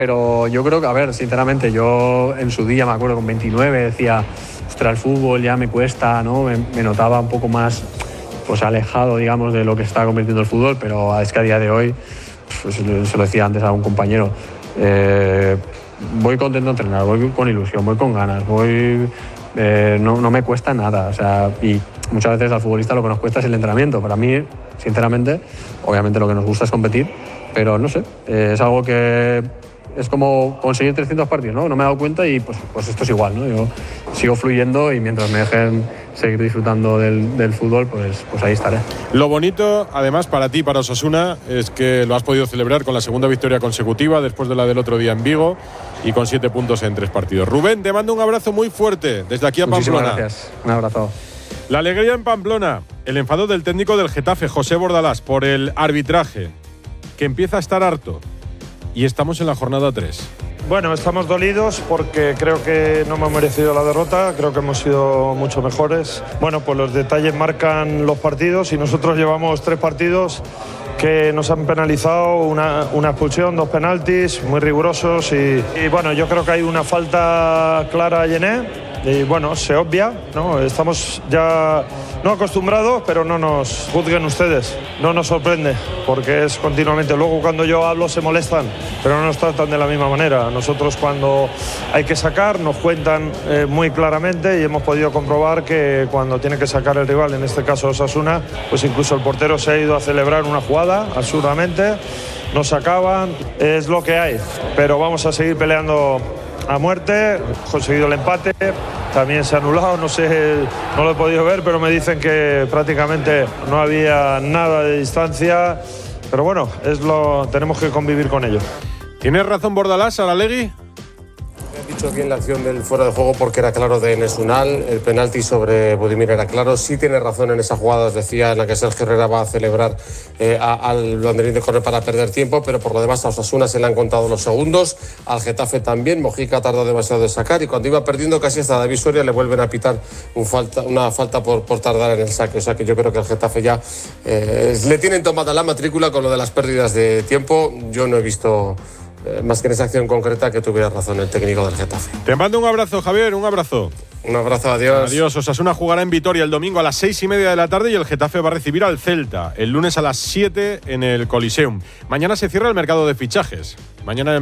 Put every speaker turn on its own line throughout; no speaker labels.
Pero yo creo que, a ver, sinceramente, yo en su día me acuerdo con 29 decía, ostras, el fútbol ya me cuesta, ¿no? Me notaba un poco más pues alejado, digamos, de lo que está convirtiendo el fútbol, pero es que a día de hoy, pues, se lo decía antes a un compañero, voy contento a entrenar, voy con ilusión, voy con ganas, no me cuesta nada, o sea, y muchas veces al futbolista lo que nos cuesta es el entrenamiento. Para mí, sinceramente, obviamente lo que nos gusta es competir, pero no sé, es algo que es como conseguir 300 partidos, ¿no? No me he dado cuenta y pues esto es igual, ¿no? Yo sigo fluyendo y mientras me dejen seguir disfrutando del fútbol, pues ahí estaré.
Lo bonito, además, para ti, para Osasuna, es que lo has podido celebrar con la segunda victoria consecutiva después de la del otro día en Vigo y con 7 puntos en 3 partidos. Rubén, te mando un abrazo muy fuerte desde aquí a Pamplona.
Muchísimas gracias. Un abrazo.
La alegría en Pamplona, el enfado del técnico del Getafe, José Bordalás, por el arbitraje, que empieza a estar harto. Y estamos en la jornada 3.
Bueno, estamos dolidos porque creo que no hemos merecido la derrota, creo que hemos sido mucho mejores. Bueno, pues los detalles marcan los partidos y nosotros llevamos 3 partidos que nos han penalizado, una expulsión, 2 penaltis muy rigurosos y bueno, yo creo que hay una falta clara a Yené. Y bueno, se obvia, ¿no? Estamos ya no acostumbrados, pero no nos juzguen ustedes. No nos sorprende, porque es continuamente. Luego cuando yo hablo se molestan, pero no nos tratan de la misma manera. Nosotros cuando hay que sacar nos cuentan muy claramente y hemos podido comprobar que cuando tiene que sacar el rival, en este caso Osasuna, pues incluso el portero se ha ido a celebrar una jugada, absurdamente. Nos sacaban, es lo que hay. Pero vamos a seguir peleando a muerte, conseguido el empate, también se ha anulado, no sé, no lo he podido ver, pero me dicen que prácticamente no había nada de distancia, pero bueno, tenemos que convivir con ello.
¿Tienes razón Bordalás, Saralegui?
He dicho bien la acción del fuera de juego porque era claro de Enes Unal, el penalti sobre Budimir era claro, sí tiene razón en esa jugada, os decía, en la que Sergio Herrera va a celebrar al banderín de córner para perder tiempo, pero por lo demás a Osasuna se le han contado los segundos, al Getafe también, Mojica ha tardado demasiado de sacar y cuando iba perdiendo casi hasta David Soria le vuelven a pitar una falta por tardar en el saque, o sea que yo creo que al Getafe ya le tienen tomada la matrícula con lo de las pérdidas de tiempo. Yo no he visto más que en esa acción concreta que tuviera razón el técnico del Getafe.
Te mando un abrazo, Javier, un abrazo.
Un abrazo, adiós.
Adiós. Osasuna jugará en Vitoria el domingo a las 6:30 de la tarde y el Getafe va a recibir al Celta el lunes a las 7 en el Coliseum. Mañana se cierra el mercado de fichajes. Mañana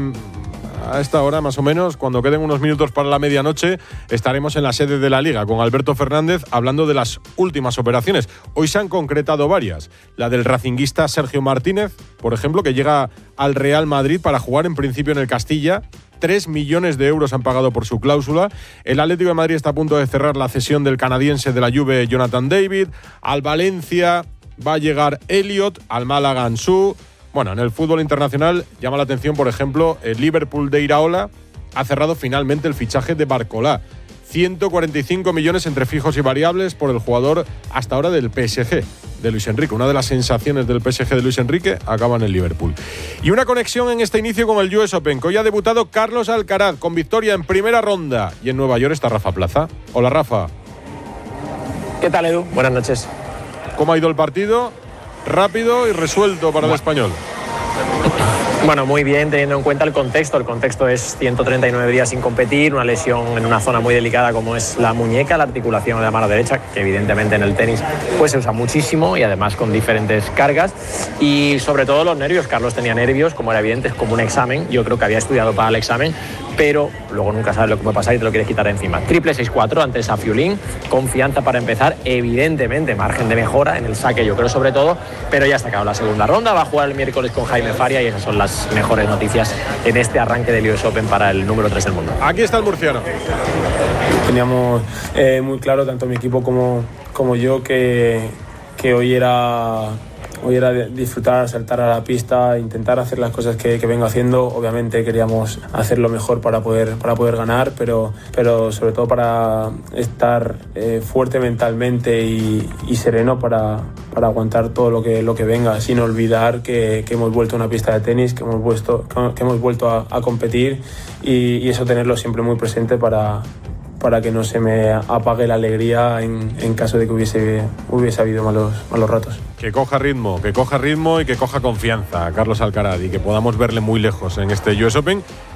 a esta hora más o menos, cuando queden unos minutos para la medianoche, estaremos en la sede de la Liga con Alberto Fernández hablando de las últimas operaciones. Hoy se han concretado varias. La del racinguista Sergio Martínez, por ejemplo, que llega al Real Madrid para jugar en principio en el Castilla. 3 millones de euros han pagado por su cláusula. El Atlético de Madrid está a punto de cerrar la cesión del canadiense de la Juve, Jonathan David. Al Valencia va a llegar Elliot, al Málaga Ansu. Bueno, en el fútbol internacional llama la atención, por ejemplo, el Liverpool de Iraola ha cerrado finalmente el fichaje de Barcolá. 145 millones entre fijos y variables por el jugador hasta ahora del PSG, de Luis Enrique. Una de las sensaciones del PSG de Luis Enrique acaba en el Liverpool. Y una conexión en este inicio con el US Open, que hoy ha debutado Carlos Alcaraz con victoria en primera ronda. Y en Nueva York está Rafa Plaza. Hola, Rafa.
¿Qué tal, Edu? Buenas noches.
¿Cómo ha ido el partido? Rápido y resuelto para el español.
Bueno, muy bien, teniendo en cuenta el contexto. El contexto es 139 días sin competir, una lesión en una zona muy delicada como es la muñeca, la articulación de la mano derecha, que evidentemente en el tenis pues se usa muchísimo y además con diferentes cargas. Y sobre todo los nervios. Carlos tenía nervios, como era evidente, es como un examen. Yo creo que había estudiado para el examen, pero luego nunca sabes lo que puede pasar y te lo quieres quitar encima. Triple 6-4 ante Safiulín, confianza para empezar, evidentemente margen de mejora en el saque, yo creo sobre todo, pero ya está acabado la segunda ronda, va a jugar el miércoles con Jaime Faria y esas son las mejores noticias en este arranque del US Open para el número 3 del mundo.
Aquí está el murciano.
Teníamos muy claro, tanto mi equipo como yo, que hoy era disfrutar, saltar a la pista, intentar hacer las cosas que vengo haciendo. Obviamente queríamos hacerlo mejor para poder ganar, pero sobre todo para estar fuerte mentalmente y sereno para aguantar todo lo que venga, sin olvidar que hemos vuelto a una pista de tenis, que hemos vuelto a competir y eso tenerlo siempre muy presente para que no se me apague la alegría en caso de que hubiese habido malos ratos.
Que coja ritmo y que coja confianza Carlos Alcaraz y que podamos verle muy lejos en este US Open.